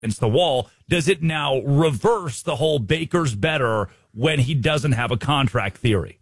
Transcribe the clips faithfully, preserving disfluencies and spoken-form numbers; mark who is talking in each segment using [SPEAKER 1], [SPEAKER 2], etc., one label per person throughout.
[SPEAKER 1] against the wall. Does it now reverse the whole Baker's better when he doesn't have a contract theory?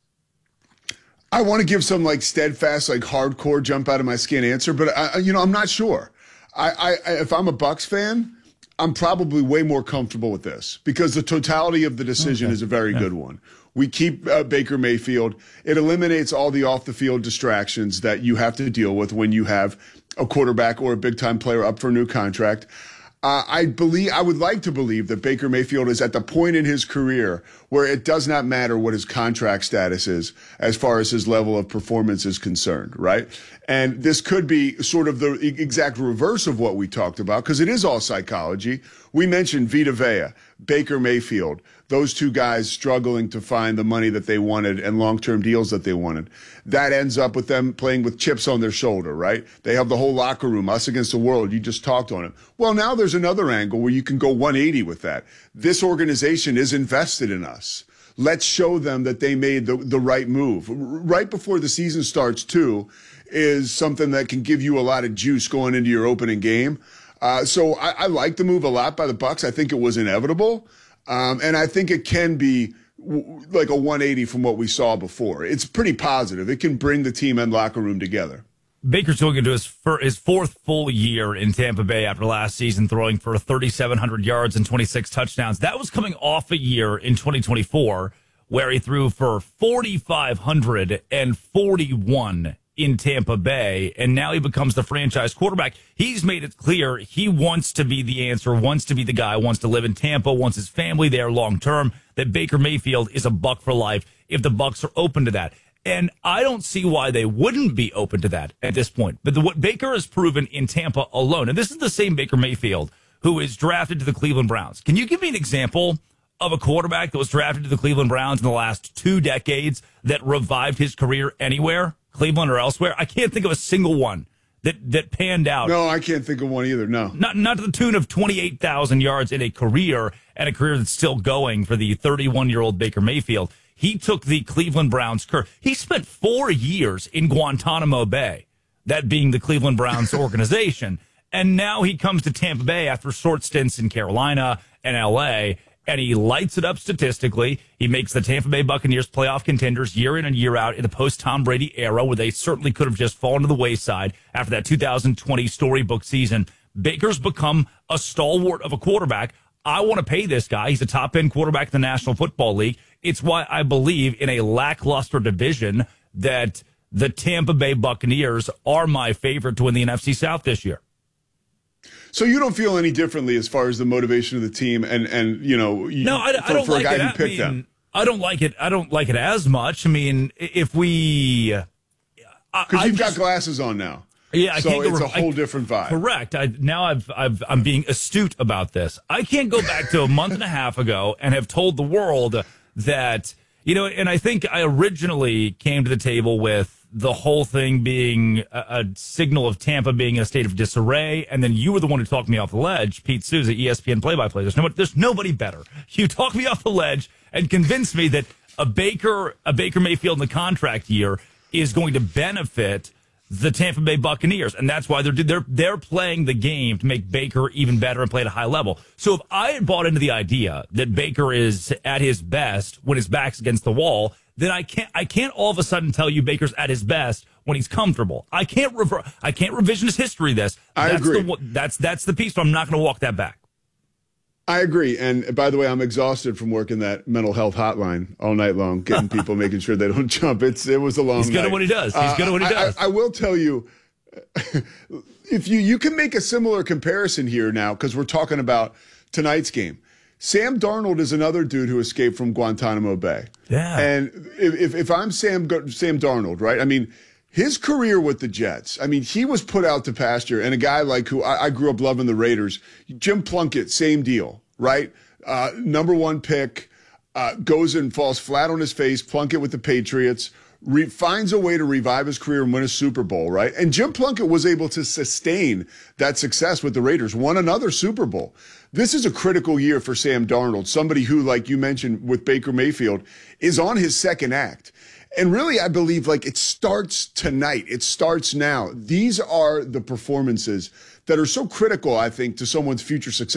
[SPEAKER 2] I want to give some like steadfast, like hardcore jump out of my skin answer, but I, you know, I'm not sure. I, I, if I'm a Bucks fan, I'm probably way more comfortable with this because the totality of the decision okay. is a very yeah. good one. We keep uh, Baker Mayfield. It eliminates all the off-the-field distractions that you have to deal with when you have a quarterback or a big-time player up for a new contract. Uh, I believe, I would like to believe that Baker Mayfield is at the point in his career where it does not matter what his contract status is as far as his level of performance is concerned, right? And this could be sort of the exact reverse of what we talked about because it is all psychology. We mentioned Vita Vea, Baker Mayfield, those two guys struggling to find the money that they wanted and long-term deals that they wanted. That ends up with them playing with chips on their shoulder, right? They have the whole locker room, us against the world. You just talked on it. Well, now there's another angle where you can go one eighty with that. This organization is invested in us. Let's show them that they made the, the right move. Right before the season starts, too, is something that can give you a lot of juice going into your opening game. Uh, so I, I like the move a lot by the Bucks. I think it was inevitable. Um, and I think it can be w- like a one eighty from what we saw before. It's pretty positive. It can bring the team and locker room together.
[SPEAKER 1] Baker's going into his, fir- his fourth full year in Tampa Bay after last season, throwing for thirty-seven hundred yards and twenty-six touchdowns. That was coming off a year in twenty twenty-four where he threw for four thousand five hundred forty-one in Tampa Bay, and now he becomes the franchise quarterback. He's made it clear he wants to be the answer, wants to be the guy, wants to live in Tampa, wants his family there long term, that Baker Mayfield is a Buck for life if the Bucks are open to that. And I don't see why they wouldn't be open to that at this point. But the, what Baker has proven in Tampa alone, and this is the same Baker Mayfield who is drafted to the Cleveland Browns. Can you give me an example of a quarterback that was drafted to the Cleveland Browns in the last two decades that revived his career anywhere, Cleveland or elsewhere? I can't think of a single one that, that panned out.
[SPEAKER 2] No, I can't think of one either, no.
[SPEAKER 1] Not not to the tune of twenty-eight thousand yards in a career, and a career that's still going for the thirty-one-year-old Baker Mayfield. He took the Cleveland Browns curve. He spent four years in Guantanamo Bay, that being the Cleveland Browns organization, and now he comes to Tampa Bay after short stints in Carolina and L A, and he lights it up statistically. He makes the Tampa Bay Buccaneers playoff contenders year in and year out in the post-Tom Brady era, where they certainly could have just fallen to the wayside after that two thousand twenty storybook season. Baker's become a stalwart of a quarterback. I want to pay this guy. He's a top-end quarterback in the National Football League. It's why I believe in a lackluster division that the Tampa Bay Buccaneers are my favorite to win the N F C South this year.
[SPEAKER 2] So you don't feel any differently as far as the motivation of the team and, and you know,
[SPEAKER 1] no, I,
[SPEAKER 2] for,
[SPEAKER 1] I don't
[SPEAKER 2] for
[SPEAKER 1] like
[SPEAKER 2] a guy
[SPEAKER 1] it.
[SPEAKER 2] who
[SPEAKER 1] I
[SPEAKER 2] picked
[SPEAKER 1] mean,
[SPEAKER 2] them.
[SPEAKER 1] I don't like it. I don't like it as much. I mean, if we,
[SPEAKER 2] because you've got glasses on now.
[SPEAKER 1] Yeah, I
[SPEAKER 2] so
[SPEAKER 1] can't go,
[SPEAKER 2] it's a whole
[SPEAKER 1] I,
[SPEAKER 2] different vibe.
[SPEAKER 1] Correct. I, now I've, I've, I'm being astute about this. I can't go back to a month and a half ago and have told the world that, you know, and I think I originally came to the table with the whole thing being a, a signal of Tampa being in a state of disarray, and then you were the one who talked me off the ledge, Pete Souza, E S P N play-by-play. There's nobody, there's nobody better. You talked me off the ledge and convinced me that a Baker, a Baker Mayfield in the contract year is going to benefit the Tampa Bay Buccaneers, and that's why they're they're they're playing the game to make Baker even better and play at a high level. So if I had bought into the idea that Baker is at his best when his back's against the wall, then I can't I can't all of a sudden tell you Baker's at his best when he's comfortable. I can't rever- I can't revisionist history this.
[SPEAKER 2] I
[SPEAKER 1] that's
[SPEAKER 2] agree.
[SPEAKER 1] The, that's that's the piece. So I'm not going to walk that back.
[SPEAKER 2] I agree. And by the way, I'm exhausted from working that mental health hotline all night long, getting people, making sure they don't jump. It's It was a long
[SPEAKER 1] He's good
[SPEAKER 2] night.
[SPEAKER 1] at what he does. He's uh, good at what he does.
[SPEAKER 2] I, I, I will tell you, if you, you can make a similar comparison here now, because we're talking about tonight's game. Sam Darnold is another dude who escaped from Guantanamo Bay.
[SPEAKER 1] Yeah.
[SPEAKER 2] And if, if I'm Sam, Sam Darnold, right, I mean, his career with the Jets, I mean, he was put out to pasture, and a guy like who I, I grew up loving the Raiders, Jim Plunkett, same deal, right? Uh, number one pick, uh, goes and falls flat on his face, Plunkett with the Patriots, re- finds a way to revive his career and win a Super Bowl, right? And Jim Plunkett was able to sustain that success with the Raiders, won another Super Bowl. This is a critical year for Sam Darnold, somebody who, like you mentioned with Baker Mayfield, is on his second act. And really, I believe like it starts tonight. It starts now. These are the performances that are so critical, I think, to someone's future success.